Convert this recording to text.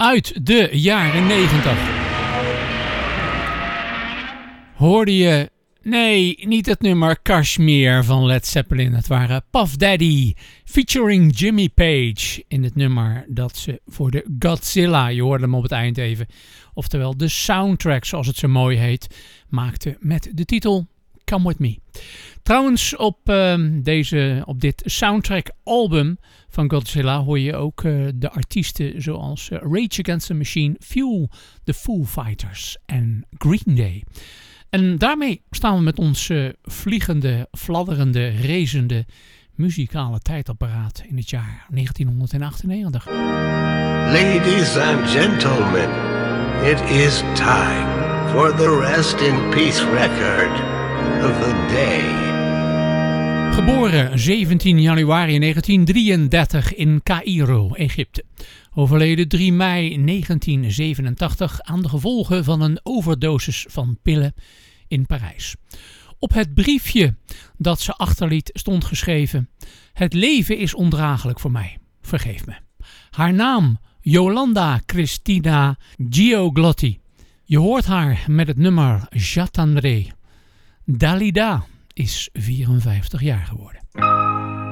Uit de jaren 90 hoorde je, nee, niet het nummer Kashmir van Led Zeppelin. Het waren Puff Daddy featuring Jimmy Page in het nummer dat ze voor de Godzilla, je hoorde hem op het eind even, oftewel de soundtrack zoals het zo mooi heet, maakte met de titel Come With Me. Trouwens, op dit soundtrack album van Godzilla hoor je ook de artiesten zoals Rage Against the Machine, Fuel, The Foo Fighters en Green Day. En daarmee staan we met ons vliegende, fladderende, racende muzikale tijdapparaat in het jaar 1998. Ladies and gentlemen, it is time for the Rest in Peace record of the day. Geboren 17 januari 1933 in Caïro, Egypte. Overleden 3 mei 1987 aan de gevolgen van een overdosis van pillen in Parijs. Op het briefje dat ze achterliet stond geschreven: het leven is ondraaglijk voor mij, vergeef me. Haar naam Yolanda Cristina Gioglotti. Je hoort haar met het nummer J'attendrai. Dalida is 54 jaar geworden.